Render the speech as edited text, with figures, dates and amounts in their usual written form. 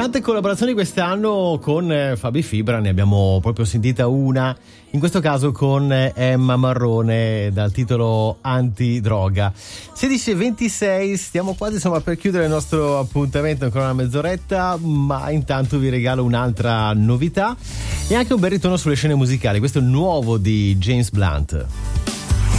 Tante collaborazioni quest'anno con Fabi Fibra, ne abbiamo proprio sentita una, in questo caso con Emma Marrone dal titolo Antidroga. 16:26, stiamo quasi per chiudere il nostro appuntamento, ancora una mezz'oretta, ma intanto vi regalo un'altra novità e anche un bel ritorno sulle scene musicali. Questo è il nuovo di James Blunt.